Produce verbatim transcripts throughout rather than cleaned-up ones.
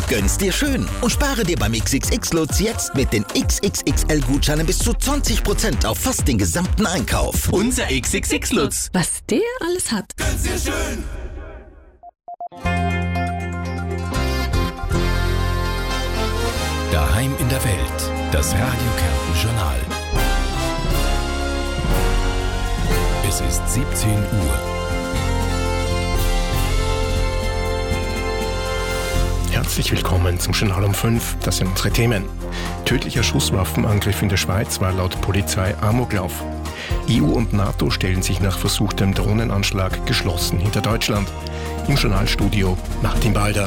Gönn's dir schön und spare dir beim X X X-Lutz jetzt mit den X X X L-Gutscheinen bis zu zwanzig Prozent auf fast den gesamten Einkauf. Unser X X X-Lutz. Was der alles hat. Gönn's dir schön. Daheim in der Welt. Das Radio Kärnten Journal. Es ist siebzehn Uhr. Herzlich willkommen zum Journal um fünf. Das sind unsere Themen. Tödlicher Schusswaffenangriff in der Schweiz war laut Polizei Amoklauf. E U und NATO stellen sich nach versuchtem Drohnenanschlag geschlossen hinter Deutschland. Im Journalstudio Martin Balder.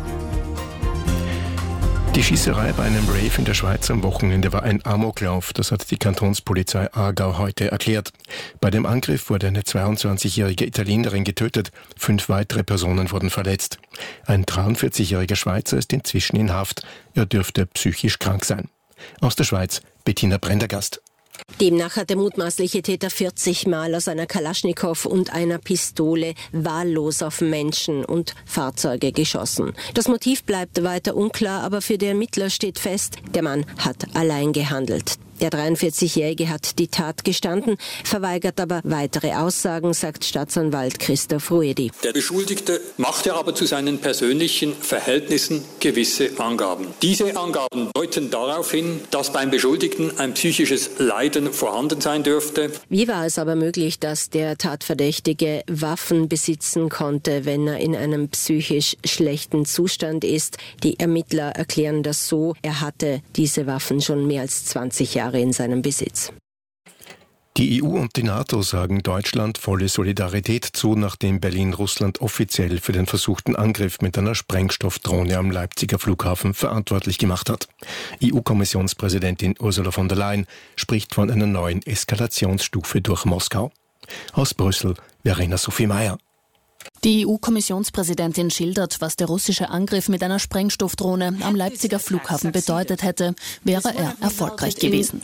Die Schießerei bei einem Rave in der Schweiz am Wochenende war ein Amoklauf, das hat die Kantonspolizei Aargau heute erklärt. Bei dem Angriff wurde eine zweiundzwanzigjährige Italienerin getötet, fünf weitere Personen wurden verletzt. Ein dreiundvierzigjähriger Schweizer ist inzwischen in Haft, er dürfte psychisch krank sein. Aus der Schweiz Bettina Prendergast. Demnach hat der mutmaßliche Täter vierzig Mal aus einer Kalaschnikow und einer Pistole wahllos auf Menschen und Fahrzeuge geschossen. Das Motiv bleibt weiter unklar, aber für die Ermittler steht fest, der Mann hat allein gehandelt. Der dreiundvierzigjährige hat die Tat gestanden, verweigert aber weitere Aussagen, sagt Staatsanwalt Christoph Ruedi. Der Beschuldigte machte aber zu seinen persönlichen Verhältnissen gewisse Angaben. Diese Angaben deuten darauf hin, dass beim Beschuldigten ein psychisches Leiden vorhanden sein dürfte. Wie war es aber möglich, dass der Tatverdächtige Waffen besitzen konnte, wenn er in einem psychisch schlechten Zustand ist? Die Ermittler erklären das so, er hatte diese Waffen schon mehr als zwanzig Jahre in seinem Besitz. Die E U und die NATO sagen Deutschland volle Solidarität zu, nachdem Berlin Russland offiziell für den versuchten Angriff mit einer Sprengstoffdrohne am Leipziger Flughafen verantwortlich gemacht hat. E U-Kommissionspräsidentin Ursula von der Leyen spricht von einer neuen Eskalationsstufe durch Moskau. Aus Brüssel Verena Sophie Meyer. Die E U-Kommissionspräsidentin schildert, was der russische Angriff mit einer Sprengstoffdrohne am Leipziger Flughafen bedeutet hätte, wäre er erfolgreich gewesen.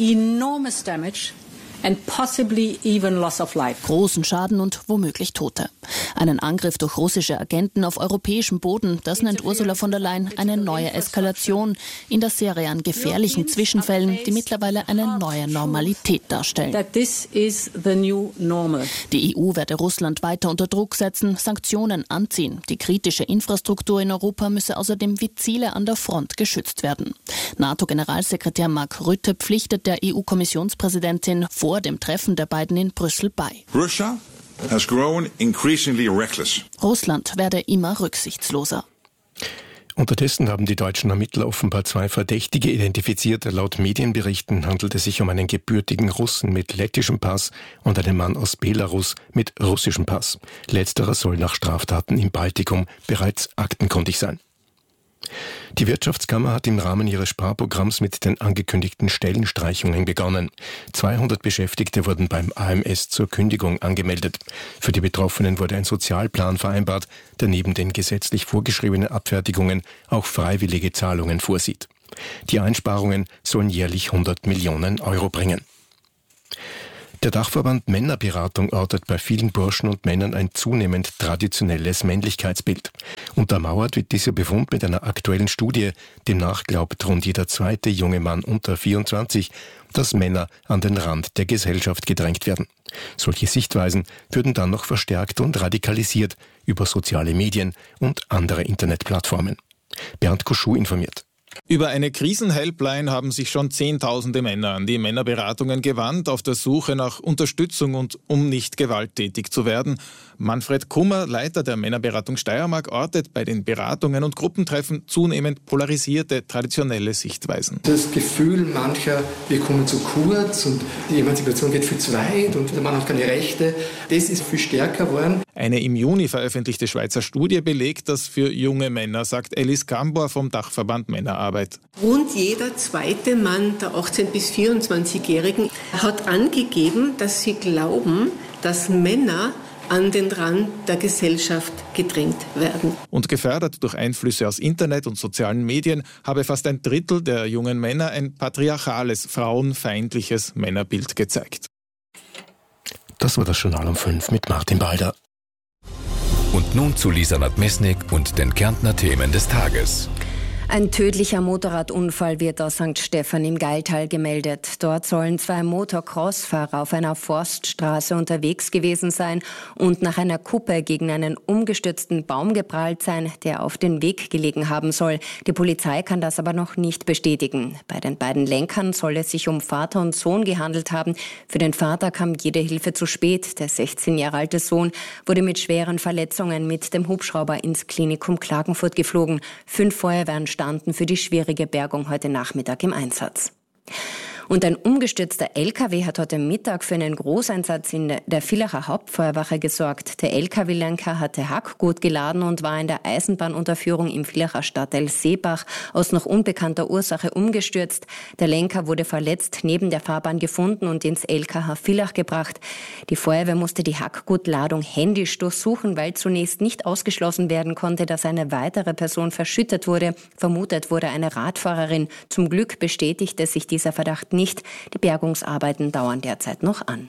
And possibly even loss of life. Großen Schaden und womöglich Tote. Einen Angriff durch russische Agenten auf europäischem Boden, das nennt Ursula von der Leyen eine neue Eskalation in der Serie an gefährlichen Zwischenfällen, die mittlerweile eine neue Normalität darstellen. That this is the new normal. Die E U werde Russland weiter unter Druck setzen, Sanktionen anziehen. Die kritische Infrastruktur in Europa müsse außerdem wie Ziele an der Front geschützt werden. NATO-Generalsekretär Mark Rutte pflichtet der E U-Kommissionspräsidentin vor dem Treffen der beiden in Brüssel bei. Russia has grown increasingly reckless. Russland werde immer rücksichtsloser. Unterdessen haben die deutschen Ermittler offenbar zwei Verdächtige identifiziert. Laut Medienberichten handelt es sich um einen gebürtigen Russen mit lettischem Pass und einen Mann aus Belarus mit russischem Pass. Letzterer soll nach Straftaten im Baltikum bereits aktenkundig sein. Die Wirtschaftskammer hat im Rahmen ihres Sparprogramms mit den angekündigten Stellenstreichungen begonnen. zweihundert Beschäftigte wurden beim A M S zur Kündigung angemeldet. Für die Betroffenen wurde ein Sozialplan vereinbart, der neben den gesetzlich vorgeschriebenen Abfertigungen auch freiwillige Zahlungen vorsieht. Die Einsparungen sollen jährlich hundert Millionen Euro bringen. Der Dachverband Männerberatung ortet bei vielen Burschen und Männern ein zunehmend traditionelles Männlichkeitsbild. Untermauert wird dieser Befund mit einer aktuellen Studie, demnach glaubt rund jeder zweite junge Mann unter vierundzwanzig, dass Männer an den Rand der Gesellschaft gedrängt werden. Solche Sichtweisen würden dann noch verstärkt und radikalisiert über soziale Medien und andere Internetplattformen. Bernd Kuschuh informiert. Über eine Krisenhelpline haben sich schon Zehntausende Männer an die Männerberatungen gewandt, auf der Suche nach Unterstützung und um nicht gewalttätig zu werden. Manfred Kummer, Leiter der Männerberatung Steiermark, ortet bei den Beratungen und Gruppentreffen zunehmend polarisierte, traditionelle Sichtweisen. Das Gefühl mancher, wir kommen zu kurz und die Emanzipation geht viel zu weit und der Mann hat keine Rechte, das ist viel stärker geworden. Eine im Juni veröffentlichte Schweizer Studie belegt das für junge Männer, sagt Alice Gambor vom Dachverband Männerarbeit. Rund jeder zweite Mann der achtzehn- bis vierundzwanzigjährigen hat angegeben, dass sie glauben, dass Männer an den Rand der Gesellschaft gedrängt werden. Und gefördert durch Einflüsse aus Internet und sozialen Medien habe fast ein Drittel der jungen Männer ein patriarchales, frauenfeindliches Männerbild gezeigt. Das war das Journal um fünf mit Martin Balder. Und nun zu Lisa Nadmesnik und den Kärntner Themen des Tages. Ein tödlicher Motorradunfall wird aus Sankt Stephan im Gailtal gemeldet. Dort sollen zwei Motocross-Fahrer auf einer Forststraße unterwegs gewesen sein und nach einer Kuppe gegen einen umgestürzten Baum geprallt sein, der auf den Weg gelegen haben soll. Die Polizei kann das aber noch nicht bestätigen. Bei den beiden Lenkern soll es sich um Vater und Sohn gehandelt haben. Für den Vater kam jede Hilfe zu spät. Der sechzehn Jahre alte Sohn wurde mit schweren Verletzungen mit dem Hubschrauber ins Klinikum Klagenfurt geflogen. Fünf Feuerwehren standen für die schwierige Bergung heute Nachmittag im Einsatz. Und ein umgestürzter L K W hat heute Mittag für einen Großeinsatz in der Villacher Hauptfeuerwache gesorgt. Der L K W-Lenker hatte Hackgut geladen und war in der Eisenbahnunterführung im Villacher Stadtteil Seebach aus noch unbekannter Ursache umgestürzt. Der Lenker wurde verletzt neben der Fahrbahn gefunden und ins L K H Villach gebracht. Die Feuerwehr musste die Hackgutladung händisch durchsuchen, weil zunächst nicht ausgeschlossen werden konnte, dass eine weitere Person verschüttet wurde. Vermutet wurde eine Radfahrerin. Zum Glück bestätigte sich dieser Verdacht nicht. Die Bergungsarbeiten dauern derzeit noch an.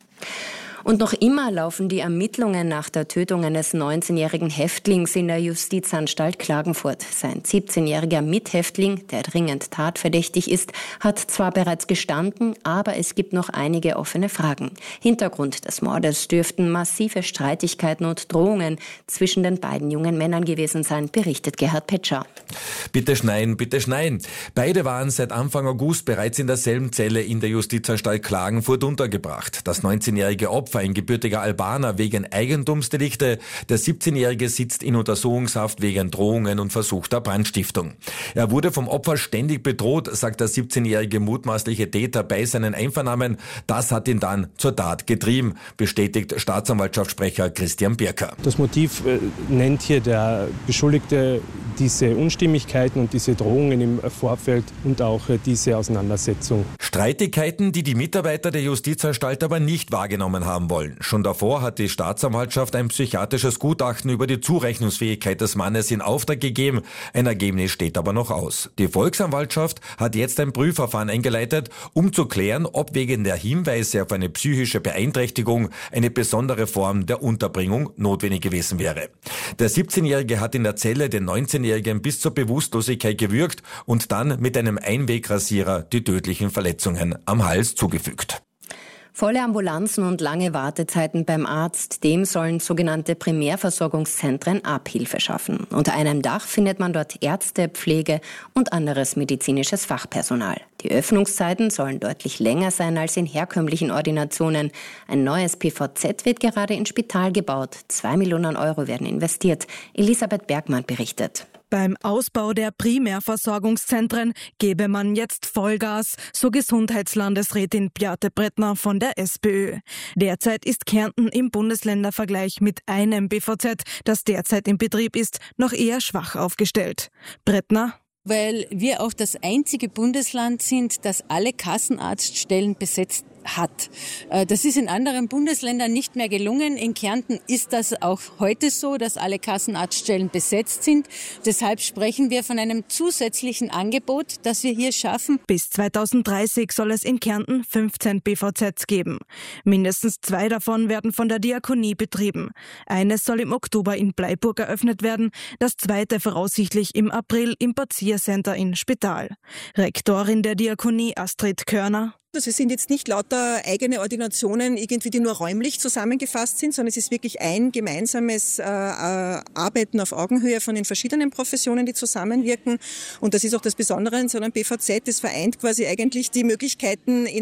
Und noch immer laufen die Ermittlungen nach der Tötung eines neunzehnjährigen Häftlings in der Justizanstalt Klagenfurt. Sein siebzehnjähriger Mithäftling, der dringend tatverdächtig ist, hat zwar bereits gestanden, aber es gibt noch einige offene Fragen. Hintergrund des Mordes dürften massive Streitigkeiten und Drohungen zwischen den beiden jungen Männern gewesen sein, berichtet Gerhard Petscher. Bitte schneien, bitte schneien. Beide waren seit Anfang August bereits in derselben Zelle in der Justizanstalt Klagenfurt untergebracht. Das neunzehnjährige Opfer, ein gebürtiger Albaner, wegen Eigentumsdelikte. Der siebzehnjährige sitzt in Untersuchungshaft wegen Drohungen und versuchter Brandstiftung. Er wurde vom Opfer ständig bedroht, sagt der siebzehnjährige mutmaßliche Täter bei seinen Einvernahmen. Das hat ihn dann zur Tat getrieben, bestätigt Staatsanwaltschaftssprecher Christian Birker. Das Motiv äh, nennt hier der Beschuldigte diese Unstimmigkeiten und diese Drohungen im Vorfeld und auch äh, diese Auseinandersetzung. Streitigkeiten, die die Mitarbeiter der Justizanstalt aber nicht wahrgenommen haben wollen. Schon davor hat die Staatsanwaltschaft ein psychiatrisches Gutachten über die Zurechnungsfähigkeit des Mannes in Auftrag gegeben. Ein Ergebnis steht aber noch aus. Die Volksanwaltschaft hat jetzt ein Prüfverfahren eingeleitet, um zu klären, ob wegen der Hinweise auf eine psychische Beeinträchtigung eine besondere Form der Unterbringung notwendig gewesen wäre. Der siebzehnjährige hat in der Zelle den neunzehnjährigen bis zur Bewusstlosigkeit gewürgt und dann mit einem Einwegrasierer die tödlichen Verletzungen am Hals zugefügt. Volle Ambulanzen und lange Wartezeiten beim Arzt, dem sollen sogenannte Primärversorgungszentren Abhilfe schaffen. Unter einem Dach findet man dort Ärzte, Pflege und anderes medizinisches Fachpersonal. Die Öffnungszeiten sollen deutlich länger sein als in herkömmlichen Ordinationen. Ein neues P V Z wird gerade ins Spital gebaut. Zwei Millionen Euro werden investiert. Elisabeth Bergmann berichtet. Beim Ausbau der Primärversorgungszentren gebe man jetzt Vollgas, so Gesundheitslandesrätin Beate Brettner von der SPÖ. Derzeit ist Kärnten im Bundesländervergleich mit einem B V Z, das derzeit in Betrieb ist, noch eher schwach aufgestellt. Brettner: Weil wir auch das einzige Bundesland sind, das alle Kassenarztstellen besetzt hat. Das ist in anderen Bundesländern nicht mehr gelungen. In Kärnten ist das auch heute so, dass alle Kassenarztstellen besetzt sind. Deshalb sprechen wir von einem zusätzlichen Angebot, das wir hier schaffen. Bis zweitausenddreißig soll es in Kärnten fünfzehn B V Zs geben. Mindestens zwei davon werden von der Diakonie betrieben. Eines soll im Oktober in Bleiburg eröffnet werden, das zweite voraussichtlich im April im Pazia Center in Spital. Rektorin der Diakonie Astrid Körner: Es sind jetzt nicht lauter eigene Ordinationen, irgendwie, die nur räumlich zusammengefasst sind, sondern es ist wirklich ein gemeinsames äh, Arbeiten auf Augenhöhe von den verschiedenen Professionen, die zusammenwirken. Und das ist auch das Besondere an so einem B V Z. Das vereint quasi eigentlich die Möglichkeiten, in